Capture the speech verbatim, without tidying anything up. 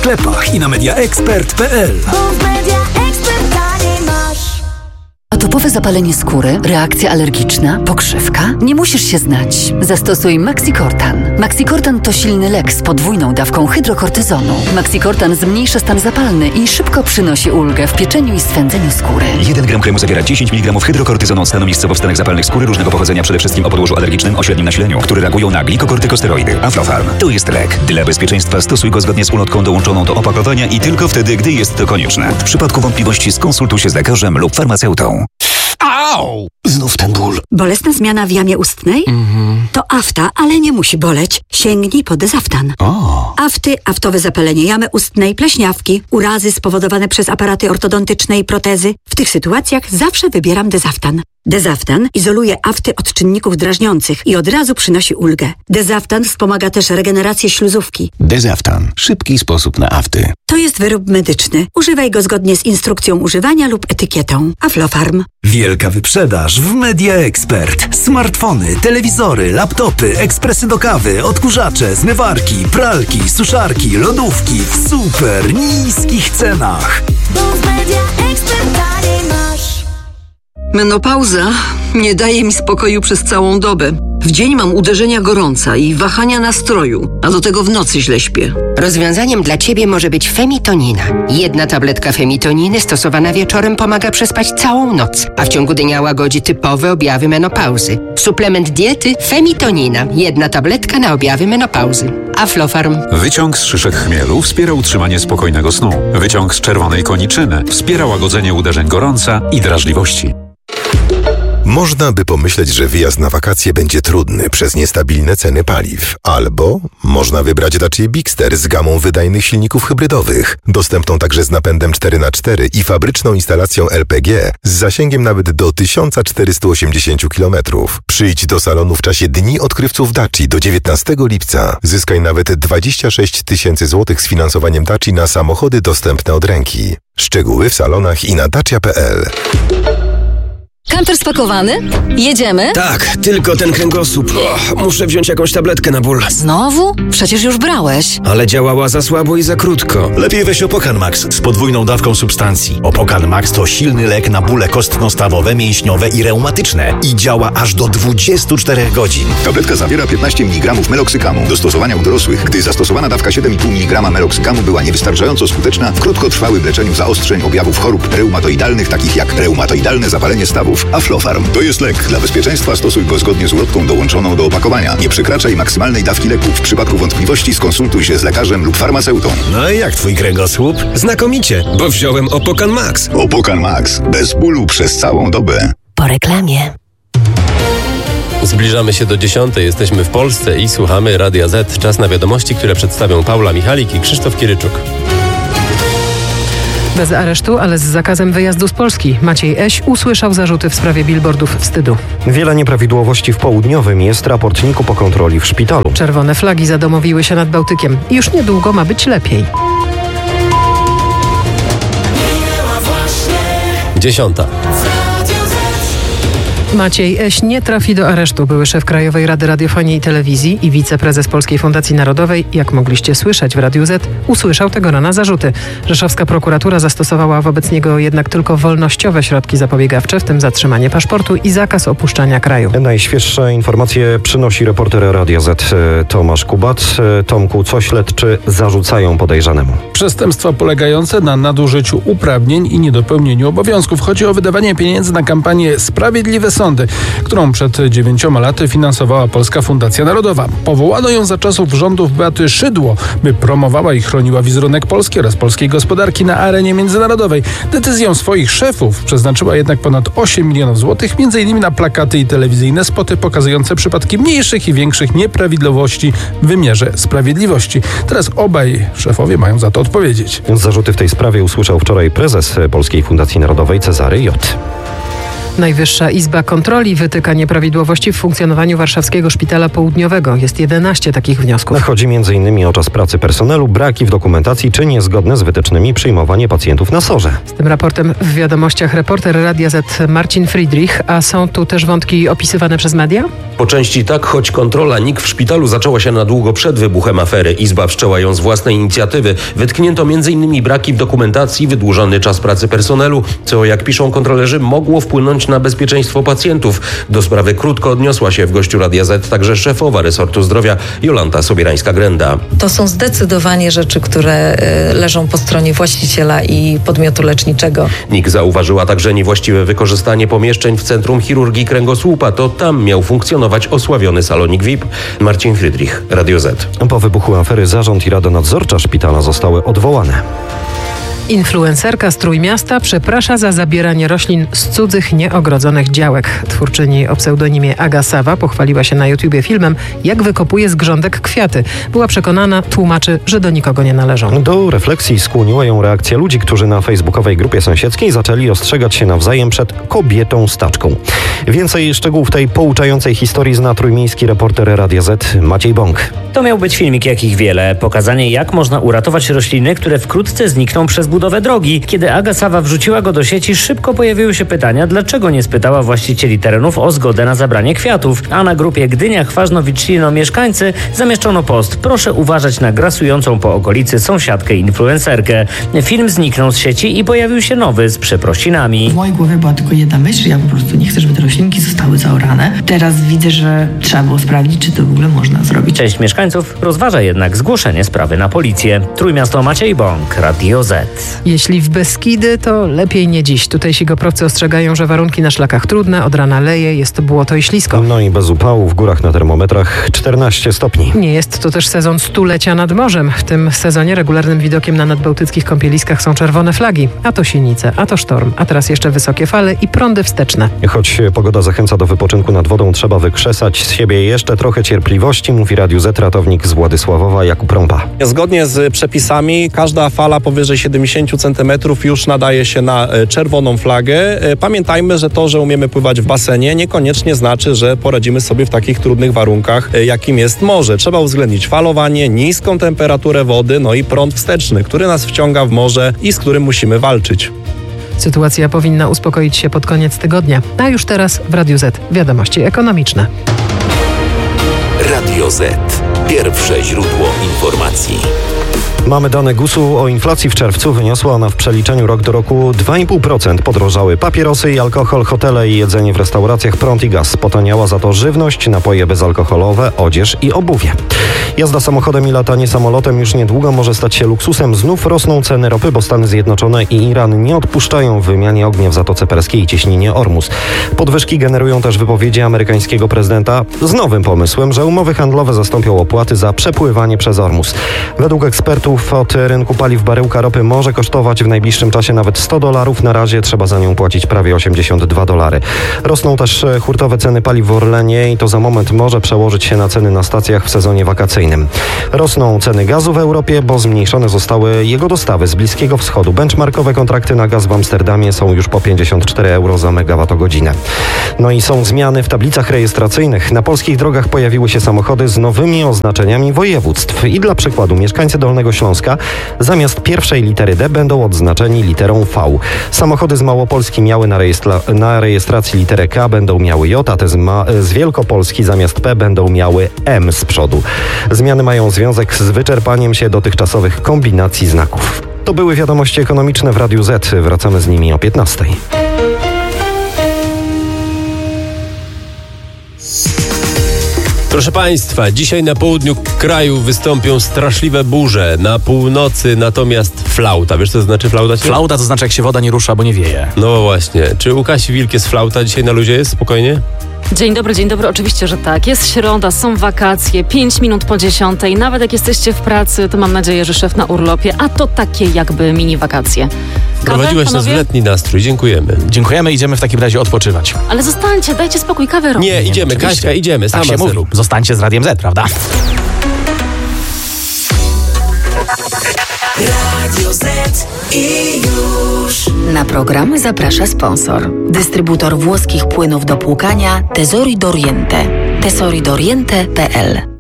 sklepach i na media expert kropka p l. Atopowe zapalenie skóry, reakcja alergiczna, pokrzywka? Nie musisz się znać. Zastosuj Maxicortan. Maxicortan to silny lek z podwójną dawką hydrokortyzonu. Maxicortan zmniejsza stan zapalny i szybko przynosi ulgę w pieczeniu i swędzeniu skóry. jeden gram kremu zawiera dziesięć miligramów hydrokortyzonu stanu miejscowo w stanach zapalnych skóry różnego pochodzenia, przede wszystkim o podłożu alergicznym o średnim nasileniu, które reagują na glikokortykosteroidy. Aflofarm to jest lek. Dla bezpieczeństwa stosuj go zgodnie z ulotką dołączoną do opakowania i tylko wtedy, gdy jest to konieczne. W przypadku wątpliwości skonsultuj się z lekarzem lub farmaceutą. Au! Znów ten ból. Bolesna zmiana w jamie ustnej? Mhm. To afta, ale nie musi boleć. Sięgnij po Dezaftan. O. Afty, aftowe zapalenie jamy ustnej, pleśniawki, urazy spowodowane przez aparaty ortodontyczne i protezy. W tych sytuacjach zawsze wybieram Dezaftan. Dezaftan izoluje afty od czynników drażniących i od razu przynosi ulgę. Dezaftan wspomaga też regenerację śluzówki. Dezaftan. Szybki sposób na afty. To jest wyrób medyczny. Używaj go zgodnie z instrukcją używania lub etykietą. Aflofarm. Wielka wyprzedaż w Media Expert. Smartfony, telewizory, laptopy, ekspresy do kawy, odkurzacze, zmywarki, pralki, suszarki, lodówki w super niskich cenach. Bo w Media Expert taniej masz. Menopauza nie daje mi spokoju przez całą dobę. W dzień mam uderzenia gorąca i wahania nastroju, a do tego w nocy źle śpię. Rozwiązaniem dla Ciebie może być Femitonina. Jedna tabletka Femitoniny stosowana wieczorem pomaga przespać całą noc, a w ciągu dnia łagodzi typowe objawy menopauzy. Suplement diety Femitonina. Jedna tabletka na objawy menopauzy. Aflofarm. Wyciąg z szyszek chmielu wspiera utrzymanie spokojnego snu. Wyciąg z czerwonej koniczyny wspiera łagodzenie uderzeń gorąca i drażliwości. Można by pomyśleć, że wyjazd na wakacje będzie trudny przez niestabilne ceny paliw. Albo można wybrać Dacia Bigster z gamą wydajnych silników hybrydowych, dostępną także z napędem cztery na cztery i fabryczną instalacją L P G z zasięgiem nawet do tysiąc czterysta osiemdziesiąt kilometrów. Przyjdź do salonu w czasie Dni Odkrywców Daci do dziewiętnastego lipca. Zyskaj nawet dwadzieścia sześć tysięcy złotych z finansowaniem Daci na samochody dostępne od ręki. Szczegóły w salonach i na dacia kropka p l. Kamper spakowany? Jedziemy? Tak, tylko ten kręgosłup. Och, muszę wziąć jakąś tabletkę na ból. Znowu? Przecież już brałeś. Ale działała za słabo i za krótko. Lepiej weź Opokan Max z podwójną dawką substancji. Opokan Max to silny lek na bóle kostno-stawowe, mięśniowe i reumatyczne. I działa aż do dwudziestu czterech godzin. Tabletka zawiera piętnaście miligramów meloksykamu. Do stosowania u dorosłych, gdy zastosowana dawka siedem i pół miligrama meloksykamu była niewystarczająco skuteczna w krótkotrwałym leczeniu zaostrzeń objawów chorób reumatoidalnych, takich jak reumatoidalne zapalenie stawów. Aflofarm to jest lek. Dla bezpieczeństwa stosuj go zgodnie z ulotką dołączoną do opakowania. Nie przekraczaj maksymalnej dawki leku. W przypadku wątpliwości skonsultuj się z lekarzem lub farmaceutą. No i jak twój kręgosłup? Znakomicie, bo wziąłem Opokan Max. Opokan Max. Bez bólu przez całą dobę. Po reklamie. Zbliżamy się do dziesiątej. Jesteśmy w Polsce i słuchamy Radia Z. Czas na wiadomości, które przedstawią Paula Michalik i Krzysztof Kieryczuk. Bez aresztu, ale z zakazem wyjazdu z Polski. Maciej Eś usłyszał zarzuty w sprawie billboardów wstydu. Wiele nieprawidłowości w Południowym, jest raport N I K-u po kontroli w szpitalu. Czerwone flagi zadomowiły się nad Bałtykiem. Już niedługo ma być lepiej. Dziesiąta. Maciej Eś nie trafi do aresztu. Były szef Krajowej Rady Radiofonii i Telewizji i wiceprezes Polskiej Fundacji Narodowej, jak mogliście słyszeć w Radiu Z, usłyszał tego rana zarzuty. Rzeszowska prokuratura zastosowała wobec niego jednak tylko wolnościowe środki zapobiegawcze, w tym zatrzymanie paszportu i zakaz opuszczania kraju. Najświeższe informacje przynosi reporter Radia Z Tomasz Kubat. Tomku, co śledczy zarzucają podejrzanemu? Przestępstwa polegające na nadużyciu uprawnień i niedopełnieniu obowiązków. Chodzi o wydawanie pieniędzy na kampanię Sprawiedliwe Sądy, którą przed dziewięcioma laty finansowała Polska Fundacja Narodowa. Powołano ją za czasów rządów Beaty Szydło, by promowała i chroniła wizerunek Polski oraz polskiej gospodarki na arenie międzynarodowej. Decyzją swoich szefów przeznaczyła jednak ponad osiem milionów złotych, między innymi na plakaty i telewizyjne spoty pokazujące przypadki mniejszych i większych nieprawidłowości w wymiarze sprawiedliwości. Teraz obaj szefowie mają za to odpowiedzieć. Zarzuty w tej sprawie usłyszał wczoraj prezes Polskiej Fundacji Narodowej Cezary J. Najwyższa Izba Kontroli wytyka nieprawidłowości w funkcjonowaniu warszawskiego szpitala południowego. Jest jedenaście takich wniosków. Chodzi między innymi o czas pracy personelu, braki w dokumentacji czy niezgodne z wytycznymi przyjmowanie pacjentów na sorze. Z tym raportem w wiadomościach reporter Radia Z Marcin Friedrich. A są tu też wątki opisywane przez media? Po części tak, choć kontrola N I K w szpitalu zaczęła się na długo przed wybuchem afery. Izba wszczęła ją z własnej inicjatywy. Wytknięto między innymi braki w dokumentacji, wydłużony czas pracy personelu, co, jak piszą kontrolerzy, mogło wpłynąć na bezpieczeństwo pacjentów. Do sprawy krótko odniosła się w gościu Radia Z także szefowa resortu zdrowia Jolanta Sobierańska-Grenda. To są zdecydowanie rzeczy, które leżą po stronie właściciela i podmiotu leczniczego. N I K zauważyła także niewłaściwe wykorzystanie pomieszczeń w Centrum Chirurgii Kręgosłupa. To tam miał funkcjonować osławiony salonik V I P. Marcin Friedrich, Radio Z. Po wybuchu afery zarząd i rada nadzorcza szpitala zostały odwołane. Influencerka z Trójmiasta przeprasza za zabieranie roślin z cudzych, nieogrodzonych działek. Twórczyni o pseudonimie Aga Sawa pochwaliła się na YouTubie filmem, jak wykopuje z grządek kwiaty. Była przekonana, tłumaczy, że do nikogo nie należą. Do refleksji skłoniła ją reakcja ludzi, którzy na facebookowej grupie sąsiedzkiej zaczęli ostrzegać się nawzajem przed kobietą staczką. Więcej szczegółów tej pouczającej historii zna trójmiejski reporter Radia Z Maciej Bąk. To miał być filmik, jakich wiele. Pokazanie, jak można uratować rośliny, które wkrótce znikną przez budowę drogi. Kiedy Aga Sawa wrzuciła go do sieci, szybko pojawiły się pytania, dlaczego nie spytała właścicieli terenów o zgodę na zabranie kwiatów. A na grupie Gdynia Chważno-Wiczlino mieszkańcy zamieszczono post: proszę uważać na grasującą po okolicy sąsiadkę influencerkę. Film zniknął z sieci i pojawił się nowy z przeprosinami. W mojej głowie była tylko jedna myśl: ja po prostu nie chcę, żeby te roślinki zostały zaorane. Teraz widzę, że trzeba było sprawdzić, czy to w ogóle można zrobić. Część mieszkańców rozważa jednak zgłoszenie sprawy na policję. Trójmiasto, Maciej Bąk, Radio Z. Jeśli w Beskidy, to lepiej nie dziś. Tutejsi goprowcy ostrzegają, że warunki na szlakach trudne, od rana leje, jest błoto i ślisko. No i bez upału, w górach na termometrach czternaście stopni. Nie jest to też sezon stulecia nad morzem. W tym sezonie regularnym widokiem na nadbałtyckich kąpieliskach są czerwone flagi. A to silnice, a to sztorm, a teraz jeszcze wysokie fale i prądy wsteczne. Choć pogoda zachęca do wypoczynku nad wodą, trzeba wykrzesać z siebie jeszcze trochę cierpliwości, mówi Radiu Z ratownik z Władysławowa Jakub Rąpa. Zgodnie z przepisami każda fala powyżej siedemdziesiąt centymetrów już nadaje się na czerwoną flagę. Pamiętajmy, że to, że umiemy pływać w basenie, niekoniecznie znaczy, że poradzimy sobie w takich trudnych warunkach, jakim jest morze. Trzeba uwzględnić falowanie, niską temperaturę wody, no i prąd wsteczny, który nas wciąga w morze i z którym musimy walczyć. Sytuacja powinna uspokoić się pod koniec tygodnia. A już teraz w Radiu Z wiadomości ekonomiczne. Radio Z. Pierwsze źródło informacji. Mamy dane gusu o inflacji w czerwcu. Wyniosła ona w przeliczeniu rok do roku dwa i pół procent. Podrożały papierosy i alkohol, hotele i jedzenie w restauracjach, prąd i gaz. Potaniała za to żywność, napoje bezalkoholowe, odzież i obuwie. Jazda samochodem i latanie samolotem już niedługo może stać się luksusem. Znów rosną ceny ropy, bo Stany Zjednoczone i Iran nie odpuszczają w wymianie ognia w Zatoce Perskiej i cieśninie Ormus. Podwyżki generują też wypowiedzi amerykańskiego prezydenta z nowym pomysłem, że umowy handlowe zastąpią opłaty za przepływanie przez Ormus. Według ekspertów od rynku paliw baryłka ropy może kosztować w najbliższym czasie nawet sto dolarów. Na razie trzeba za nią płacić prawie osiemdziesiąt dwa dolary. Rosną też hurtowe ceny paliw w Orlenie i to za moment może przełożyć się na ceny na stacjach w sezonie wakacyjnym. Rosną ceny gazu w Europie, bo zmniejszone zostały jego dostawy z Bliskiego Wschodu. Benchmarkowe kontrakty na gaz w Amsterdamie są już po pięćdziesiąt cztery euro za megawattogodzinę. No i są zmiany w tablicach rejestracyjnych. Na polskich drogach pojawiły się samochody z nowymi oznaczeniami województw. I dla przykładu mieszkańcy Dolnego Śląska zamiast pierwszej litery D będą odznaczeni literą V. Samochody z Małopolski miały na, rejestra- na rejestracji literę K, będą miały J, a te z, Ma- z Wielkopolski zamiast P będą miały M z przodu. Zmiany mają związek z wyczerpaniem się dotychczasowych kombinacji znaków. To były wiadomości ekonomiczne w Radiu Z. Wracamy z nimi o piętnastej. Proszę Państwa, dzisiaj na południu kraju wystąpią straszliwe burze, na północy natomiast flauta. Wiesz, co to znaczy flauta? Flauta to znaczy, jak się woda nie rusza, bo nie wieje. No właśnie. Czy u Kasi Wilk jest flauta? Dzisiaj na luzie jest? Spokojnie? Dzień dobry, dzień dobry. Oczywiście, że tak. Jest środa, są wakacje, pięć minut po dziesiątej. Nawet jak jesteście w pracy, to mam nadzieję, że szef na urlopie, a to takie jakby mini wakacje. Wprowadziłaś nas w letni nastrój. Dziękujemy. Dziękujemy, idziemy w takim razie odpoczywać. Ale zostańcie, dajcie spokój, kawę robię. Nie, idziemy, Kaśka, idziemy. Tak Sama się mówi. Zostańcie z Radiem Z, prawda? Radio Z i już. Na program zaprasza sponsor. Dystrybutor włoskich płynów do płukania Tesori d'Oriente. tesori d'oriente kropka p l